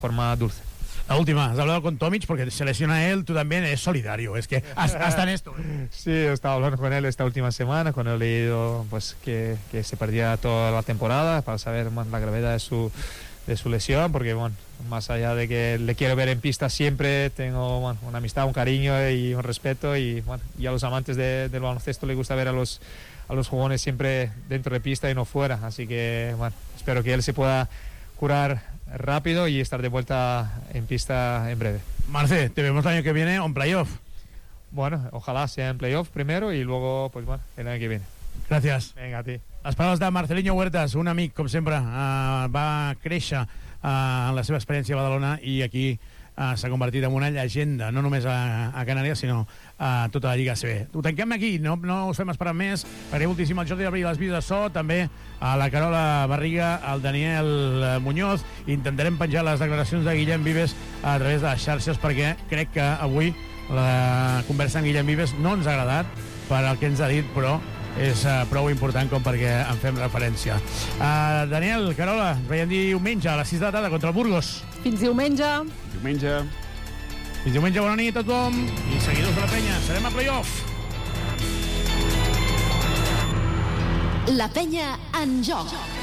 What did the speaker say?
forma dulce. La última, has hablado con Tomic porque se lesiona él, tú también, es solidario, es que hasta en esto. Sí, he estado hablando con él esta última semana, cuando he leído pues, que se perdía toda la temporada para saber más la gravedad de su lesión, porque bueno, más allá de que le quiero ver en pista siempre, tengo una amistad, un cariño y un respeto, y a los amantes del baloncesto les gusta ver a los jugadores siempre dentro de pista y no fuera, así que espero que él se pueda curar rápido y estar de vuelta en pista en breve. Marce, te vemos el año que viene en playoff. Bueno, ojalá sea en playoff primero y luego pues el año que viene. Gràcies. Vinga, a ti. Les paraules de Marcelinho Huertas, un amic, com sempre, va créixer en la seva experiència a Badalona i aquí s'ha convertit en una llegenda, no només a Canàries, sinó a tota la Lliga ACB. Ho tanquem aquí, no us fem esperar més, perquè moltíssim el Jordi Abril, les vídeos de so, també a la Carola Barriga, al Daniel Muñoz. Intentarem penjar les declaracions de Guillem Vives a través de les xarxes, perquè crec que avui la conversa amb Guillem Vives no ens ha agradat per el que ens ha dit, però és prou important com perquè en fem referència. Daniel, Carola, ens veiem diumenge a les 6 de la tarda contra el Burgos. Fins diumenge. Fins diumenge, bona nit a tothom i seguidors de la penya, serem a playoff. La penya en joc.